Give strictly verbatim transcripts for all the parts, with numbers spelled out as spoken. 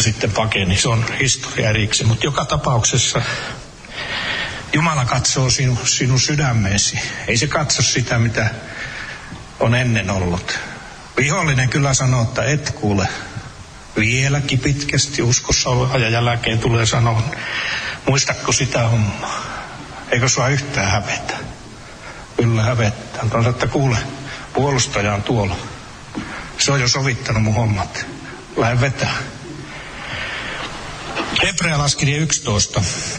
sitten pakeni. Se on historia erikseen, mutta joka tapauksessa Jumala katsoo sinu, sinun sydämeesi. Ei se katso sitä, mitä on ennen ollut. Vihollinen kyllä sanoo, että et kuule. Vieläkin pitkästi uskossa olla ja jälkeen tulee sanoa, muistatko sitä hommaa? Eikö sua yhtään hävetä? Kyllä hävettää. On että kuule, puolustaja on tuolla. Se on jo sovittanut mun hommat. Lähde vetää. Hebrealaiskirja yksitoista.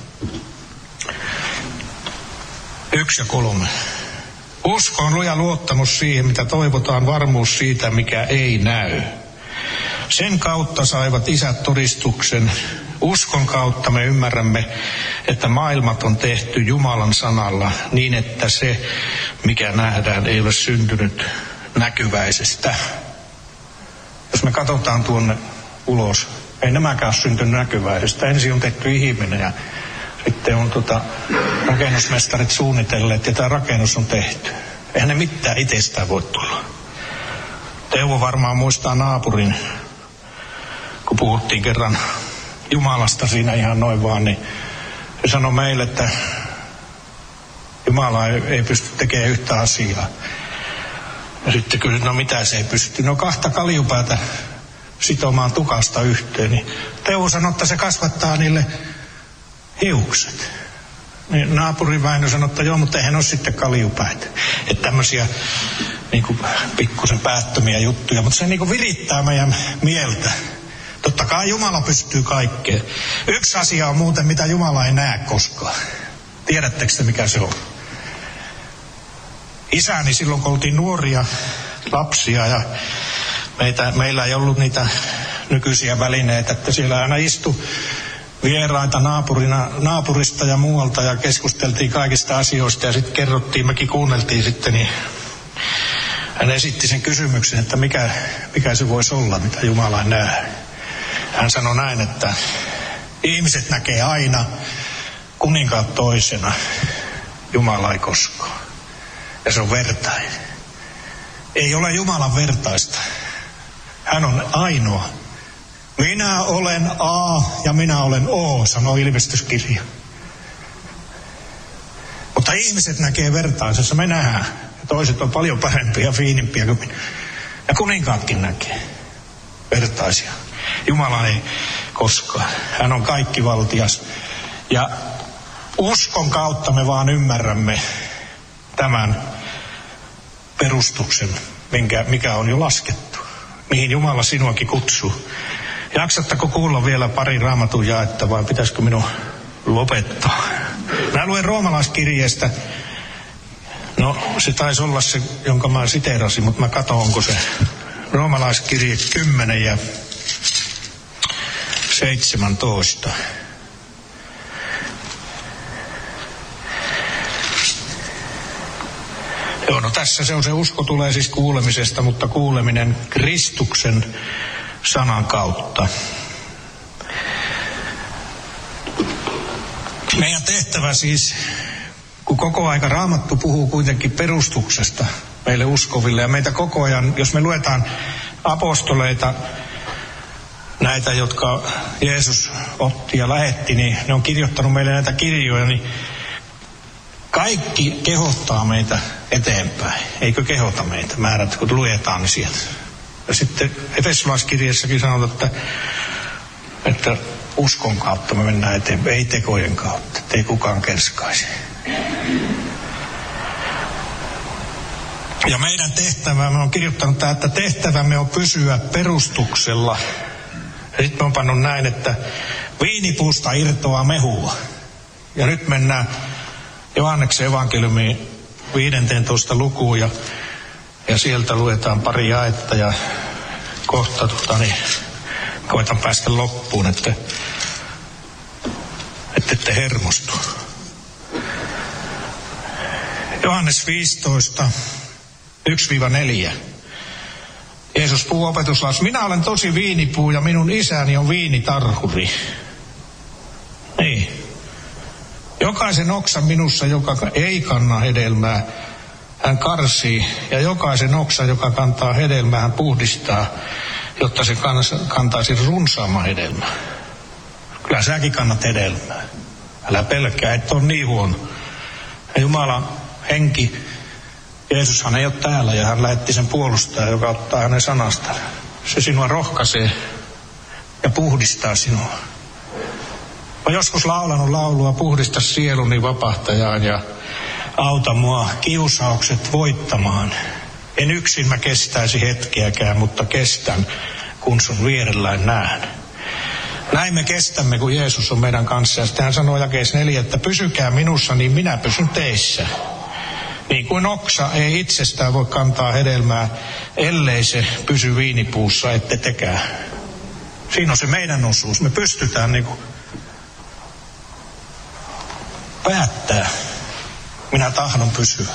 Yksi ja kolme. Usko on luja luottamus siihen, mitä toivotaan, varmuus siitä, mikä ei näy. Sen kautta saivat isät todistuksen. Uskon kautta me ymmärrämme, että maailmat on tehty Jumalan sanalla niin, että se, mikä nähdään, ei ole syntynyt näkyväisestä. Jos me katsotaan tuonne ulos, ei nämäkään ole syntynyt näkyväisestä. Ensin on tehty ihminen ja sitten on tota, rakennusmestarit suunnitelleet ja tämä rakennus on tehty. Eihän ne mitään itsestään voi tulla. Teuvo varmaan muistaa naapurin, kun puhuttiin kerran Jumalasta siinä ihan noin vaan, niin se sanoi meille, että Jumala ei, ei pysty tekemään yhtä asiaa. Ja sitten kyllä, no mitä se ei pysty? No kahta kaljupäätä sitomaan tukasta yhteen. Niin Teuvo sanoi, että se kasvattaa niille hiukset. Niin naapurin Väinö sanoi, että joo, mutta eihän ole sitten kaljupäitä. Että tämmöisiä niin kuin pikkusen päättömiä juttuja, mutta se niin kuin virittää meidän mieltä. Totta kai Jumala pystyy kaikkeen. Yksi asia on muuten, mitä Jumala ei näe koskaan. Tiedättekö te, mikä se on? Isäni silloin, kun oltiin nuoria lapsia ja meitä, meillä ei ollut niitä nykyisiä välineitä, että siellä aina istui vieraita naapurina, naapurista ja muualta ja keskusteltiin kaikista asioista ja sitten kerrottiin, mekin kuunneltiin sitten, niin hän esitti sen kysymyksen, että mikä, mikä se voisi olla, mitä Jumala ei näe. Hän sanoi näin, että ihmiset näkee aina kuninkaat toisena, Jumala ei koskaan. Ja se on vertainen. Ei ole Jumalan vertaista. Hän on ainoa. Minä olen A ja minä olen O, sanoo ilmestyskirja. Mutta ihmiset näkee vertaisessa, me nähdään. Ja toiset on paljon parempia ja fiinimpiä kuin minä. Ja kuninkaatkin näkee vertaisia. Jumala ei koskaan. Hän on kaikkivaltias. Ja uskon kautta me vaan ymmärrämme tämän perustuksen, minkä, mikä on jo laskettu. Mihin Jumala sinuakin kutsuu. Jaksatteko kuulla vielä pari Raamatun jaetta vai pitäisikö minun lopettaa? Mä luen roomalaiskirjeestä. No se taisi olla se, jonka mä siteerasin, mutta mä katson onko se roomalaiskirje kymmenen ja seitsemäntoista. Joo, no tässä se on se usko tulee siis kuulemisesta, mutta kuuleminen Kristuksen sanan kautta. Meidän tehtävä siis, kun koko aika Raamattu puhuu kuitenkin perustuksesta meille uskoville ja meitä koko ajan, jos me luetaan apostoleita, näitä, jotka Jeesus otti ja lähetti, niin ne on kirjoittanut meille näitä kirjoja, niin kaikki kehottaa meitä eteenpäin. Eikö kehota meitä määrät, kun luetaan niin sieltä. Ja sitten Efesolaiskirjassakin sanotaan, että, että uskon kautta me mennään eteenpäin, ei tekojen kautta, ettei kukaan kerskaisi. Ja meidän tehtävämme on kirjoittanut tämä, että tehtävämme on pysyä perustuksella. Ja sitten me on pannut näin, että viinipuusta irtoaa mehua. Ja nyt mennään Johanneksen evankeliumiin viidentoista lukuun ja, ja sieltä luetaan pari jaetta ja kohta tota, niin, koitan päästä loppuun, että ette hermostu. Johannes viisitoista, yksi neljä. Jeesus puhuu opetuslaissa, minä olen tosi viinipuu ja minun isäni on viinitarhuri. Niin. Jokaisen oksan minussa, joka ei kanna hedelmää, hän karsii. Ja jokaisen oksan, joka kantaa hedelmää, hän puhdistaa, jotta se kantaisi runsaamman hedelmää. Kyllä säkin kannat hedelmää. Älä pelkää, et ole niin huono. Ja Jumalan henki, Jeesushan ei ole täällä ja hän lähetti sen puolustajan, joka ottaa hänen sanastaan. Se sinua rohkaisee ja puhdistaa sinua. Olen joskus laulanut laulua Puhdista sieluni vapahtajaan ja auta mua kiusaukset voittamaan. En yksin mä kestäisi hetkeäkään, mutta kestän, kun sun vierelläin näen. Näin me kestämme, kun Jeesus on meidän kanssa. Ja sitten hän sanoo jakeessa neljä, että pysykää minussa, niin minä pysyn teissä. Niin kuin oksa ei itsestään voi kantaa hedelmää, ellei se pysy viinipuussa, ette tekään. Siinä on se meidän osuus. Me pystytään niin kuin päättää. Minä tahdon pysyä.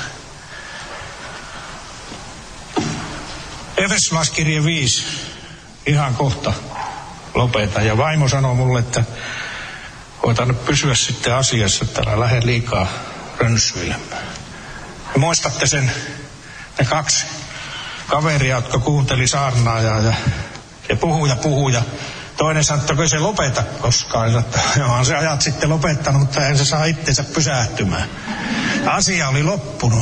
Efesolaiskirje viisi. Ihan kohta lopetan. Ja vaimo sanoo mulle, että koitan nyt pysyä sitten asiassa, että älä lähde liikaa rönsyilemään. Ja muistatte sen, ne kaksi kaveria, jotka kuunteli saarnaajaa ja se puhuu ja puhuu ja toinen sanoi, että se lopeta koskaan. Että onhan se ajat sitten lopettanut, mutta en se saa itsensä pysähtymään. Asia oli loppunut.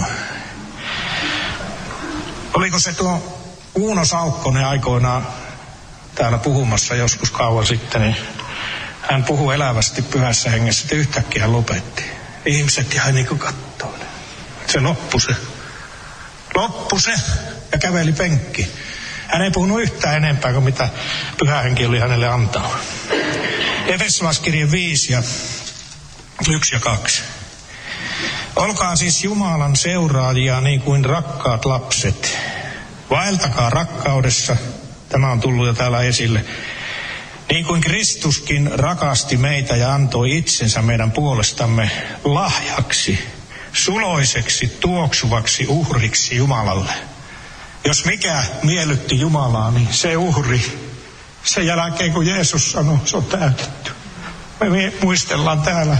Oliko se tuo Uuno Saukkonen aikoinaan täällä puhumassa joskus kauan sitten, niin hän puhui elävästi pyhässä hengessä, että yhtäkkiä hän lopetti. Ihmiset jäi niin kuin kattoon. Se loppui se. Loppui se ja käveli penkki. Hän ei puhunut yhtään enempää kuin mitä pyhä henki oli hänelle antanut. Efesolaiskirje viisi ja yksi ja kaksi. Olkaa siis Jumalan seuraajia niin kuin rakkaat lapset. Vaeltakaa rakkaudessa. Tämä on tullut jo täällä esille. Niin kuin Kristuskin rakasti meitä ja antoi itsensä meidän puolestamme lahjaksi, suloiseksi, tuoksuvaksi uhriksi Jumalalle. Jos mikä miellytti Jumalaa, niin se uhri, sen jälkeen kun Jeesus sanoi, se on täytetty. Me muistellaan täällä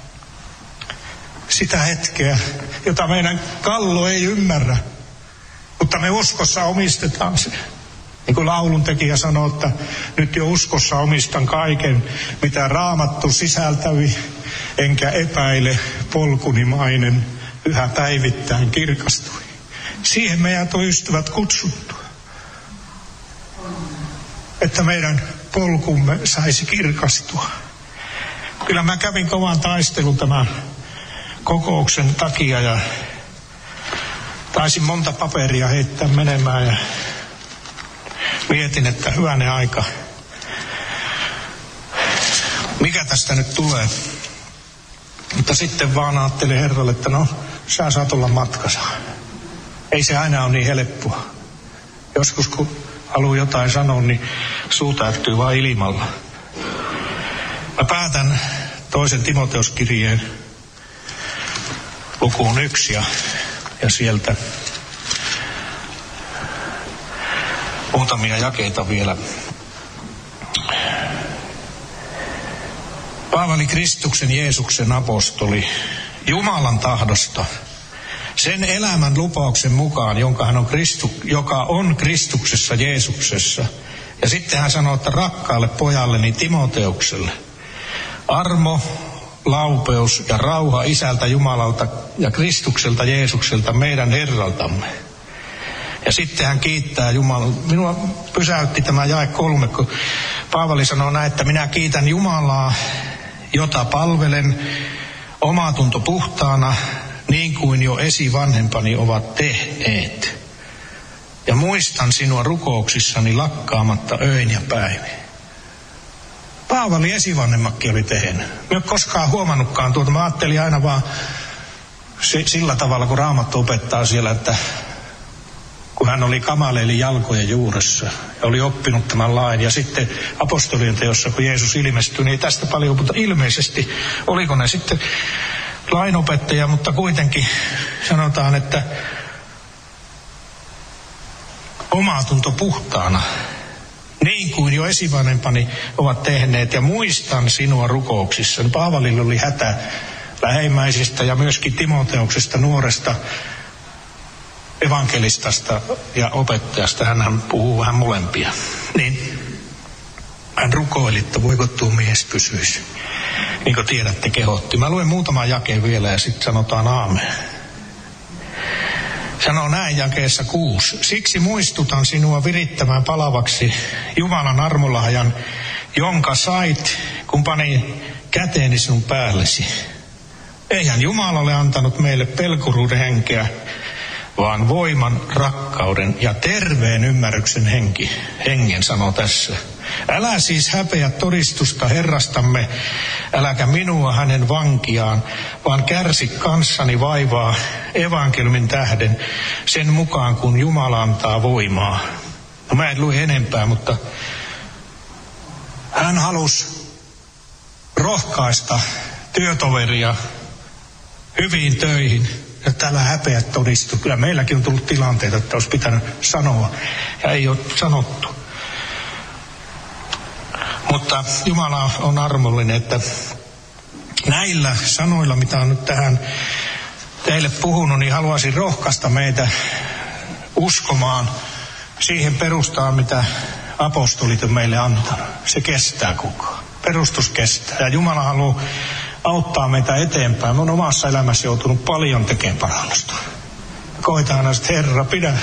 sitä hetkeä, jota meidän kallo ei ymmärrä, mutta me uskossa omistetaan se. Niin kuin lauluntekijä sanoo, että nyt jo uskossa omistan kaiken, mitä Raamattu sisältävi, enkä epäile polkunimainen yhä päivittäin kirkastui. Siihen meidät on ystävät kutsuttu, että meidän polkumme saisi kirkastua. Kyllä mä kävin kovan taistelun tämän kokouksen takia ja taisin monta paperia heittää menemään ja mietin, että hyvänen aika, mikä tästä nyt tulee. Mutta sitten vaan ajattelin Herralle, että no, sä saat olla matkassa. Ei se aina ole niin helppoa. Joskus kun haluaa jotain sanoa, niin suu täyttyy vaan ilmalla. Mä päätän toisen Timoteuskirjeen lukuun yksi ja, ja sieltä muutamia jakeita vielä. Paavali Kristuksen Jeesuksen apostoli Jumalan tahdosta sen elämän lupauksen mukaan, jonka hän on Kristu, joka on Kristuksessa Jeesuksessa. Ja sitten hän sanoo, että rakkaalle pojalleni Timoteukselle armo, laupeus ja rauha Isältä Jumalalta ja Kristukselta Jeesukselta meidän Herraltamme. Ja sitten hän kiittää Jumalaa. Minua pysäytti tämä jae kolme, kun Paavali sanoo näin, että minä kiitän Jumalaa, jota palvelen omatunto puhtaana, niin kuin jo esivanhempani ovat tehneet. Ja muistan sinua rukouksissani lakkaamatta öin ja päivin. Paavali esivanhemmakki oli tehnyt. Mä en ole koskaan huomannutkaan tuota. Mä ajattelin aina vaan sillä tavalla, kun Raamattu opettaa siellä, että kun hän oli Gamalielin jalkojen juuressa ja oli oppinut tämän lain. Ja sitten apostolien teossa, kun Jeesus ilmestyi, niin ei tästä paljon, mutta ilmeisesti oliko ne sitten lainopettaja, mutta kuitenkin sanotaan, että omatunto puhtaana, niin kuin jo esivanhempani ovat tehneet, ja muistan sinua rukouksissa. Paavalilla oli hätä lähimmäisistä ja myöskin Timoteuksesta, nuoresta evankelistasta ja opettajasta. Hän puhuu vähän molempia. Niin hän rukoili, että voiko tuo mies pysyisi. Niin kuin tiedätte, kehotti. Mä luen muutaman jakeen vielä ja sitten sanotaan aamen. Sanoo näin jakeessa kuusi. Siksi muistutan sinua virittämään palavaksi Jumalan armolahjan, jonka sait, kun pani käteeni sinun päällesi. Eihän Jumala ole antanut meille pelkuruuden henkeä, vaan voiman, rakkauden ja terveen ymmärryksen henki. Hengen sanoo tässä. Älä siis häpeä todistusta Herrastamme, äläkä minua hänen vankiaan, vaan kärsi kanssani vaivaa evankeliumin tähden sen mukaan, kun Jumala antaa voimaa. No mä en lue enempää, mutta hän halusi rohkaista työtoveria hyviin töihin. Ja täällä häpeä todistu. Kyllä meilläkin on tullut tilanteita, että olisi pitänyt sanoa ja ei ole sanottu. Mutta Jumala on armollinen, että näillä sanoilla, mitä on nyt tähän teille puhunut, niin haluaisin rohkaista meitä uskomaan siihen perustaan, mitä apostolit on meille antanut. Se kestää koko. Perustus kestää. Ja Jumala haluaa auttaa meitä eteenpäin. Mä oon omassa elämässä joutunut paljon tekemään parannusta. Koitan aina, että Herra, pidä,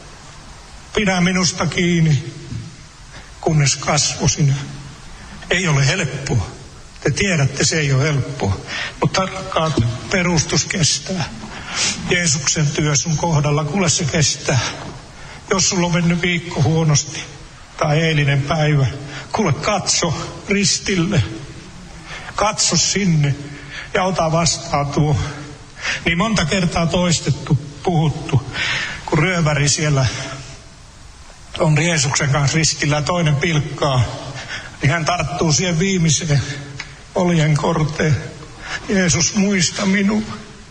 pidä minusta kiinni, kunnes kasvo sinä. Ei ole helppoa. Te tiedätte, se ei ole helppoa. Mutta rakkaat, perustus kestää. Jeesuksen työ sun kohdalla, kuule se kestää. Jos sulla on mennyt viikko huonosti tai eilinen päivä, kuule katso ristille. Katso sinne ja ota vastaan tuo. Niin monta kertaa toistettu, puhuttu, kun ryöväri siellä on Jeesuksen kanssa ristillä ja toinen pilkkaa, niin hän tarttuu siihen viimeiseen oljen korteen. Jeesus, muista minua.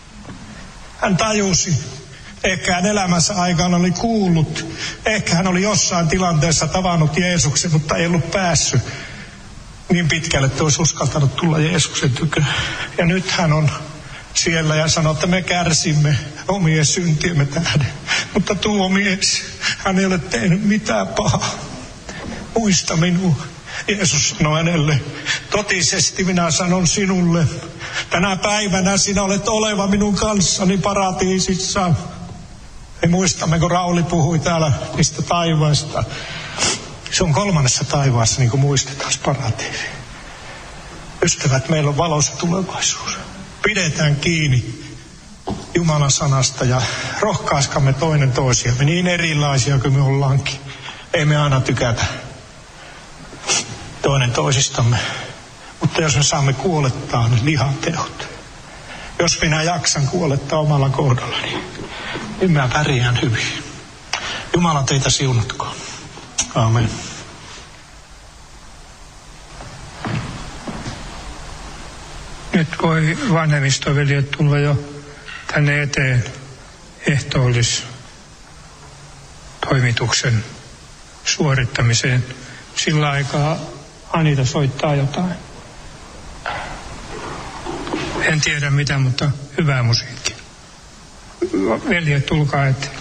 Hän tajusi. Ehkä hän elämänsä aikana oli kuullut. Ehkä hän oli jossain tilanteessa tavannut Jeesuksen, mutta ei ollut päässyt niin pitkälle, että olisi uskaltanut tulla Jeesuksen tykö. Ja nyt hän on siellä ja sanoo, että me kärsimme omien syntiemme tähden. Mutta tuo mies, hän ei ole tehnyt mitään pahaa. Muista minua. Jeesus sanoi hänelle, totisesti minä sanon sinulle, tänä päivänä sinä olet oleva minun kanssani paratiisissa. Me muistamme, kun Rauli puhui täällä niistä taivaista. Se on kolmannessa taivaassa, niin kuin muistetaan, paratiisi. Ystävät, meillä on valossa tulevaisuus. Pidetään kiinni Jumalan sanasta ja rohkaiskamme toinen toisiamme, niin erilaisia kuin me ollaankin. Ei me aina tykätä toinen toisistamme. Mutta jos me saamme kuolettaa ne lihanteot, jos minä jaksan kuolettaa omalla kohdallani, niin mä pärjään hyvin. Jumala teitä siunatkoon. Aamen. Nyt voi vanhemmistoveljet tulla jo tänne eteen ehtoollis toimituksen suorittamiseen. Sillä aikaa Anita soittaa jotain. En tiedä mitä, mutta hyvää musiikkia. Veljet, tulkaa eteen.